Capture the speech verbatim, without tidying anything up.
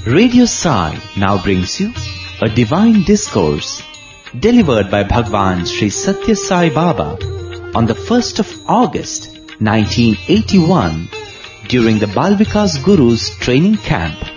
Radio Sai now brings you a divine discourse delivered by Bhagwan Sri Satya Sai Baba on the first of August nineteen eighty-one during the Bal Vikas Guru's training camp